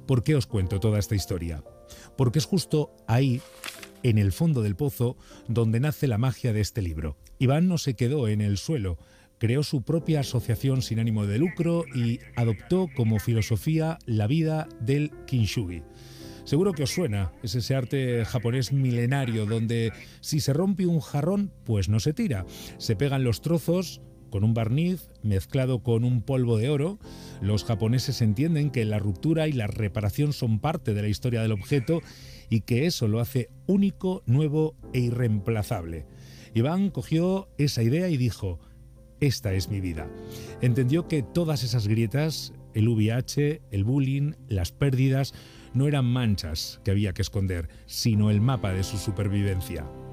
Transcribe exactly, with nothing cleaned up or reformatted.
¿Por qué os cuento toda esta historia? Porque es justo ahí, en el fondo del pozo, donde nace la magia de este libro. Iván no se quedó en el suelo, creó su propia asociación sin ánimo de lucro y adoptó como filosofía la vida del kintsugi. Seguro que os suena, es ese arte japonés milenario donde si se rompe un jarrón, pues no se tira. Se pegan los trozos con un barniz mezclado con un polvo de oro. Los japoneses entienden que la ruptura y la reparación son parte de la historia del objeto y que eso lo hace único, nuevo e irreemplazable. Iván cogió esa idea y dijo: esta es mi vida. Entendió que todas esas grietas, el V I H, el bullying, las pérdidas, no eran manchas que había que esconder, sino el mapa de su supervivencia.